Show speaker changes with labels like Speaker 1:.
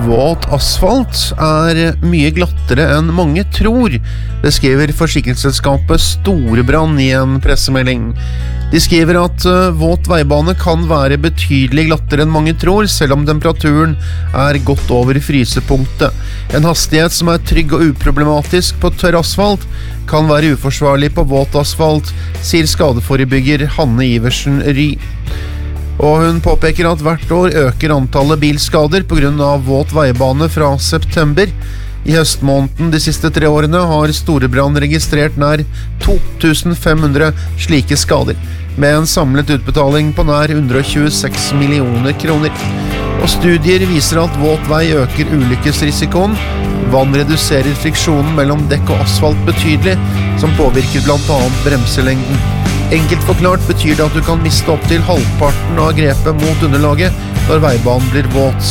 Speaker 1: våt asfalt mye glattere enn mange tror, beskriver forsikringsselskapet Storebrand i en pressemelding. De skriver at våt veibane kan være betydelig glattere enn mange tror, selv om temperaturen godt over frysepunktet. En hastighet som trygg og uproblematisk på tørr asfalt kan være uforsvarlig på våt asfalt, sier skadeforebygger Hanne Iversen Ry. Og hun påpeker at hvert år øker antallet bilskader på grunn av våt veibane fra september. I høstmåneden de siste 3 årene har Storebrand registrert nær 2500 slike skader, med en samlet utbetaling på nær 126 millioner kroner. Og studier viser at våt vei øker ulykkesrisikoen. Vann reduserer friksjonen mellom dekk og asfalt betydelig, som påvirker blant annet bremselengden. Enkelt forklart betyr det at du kan miste opp til halvparten av grepet mot underlaget når veibanen blir våt.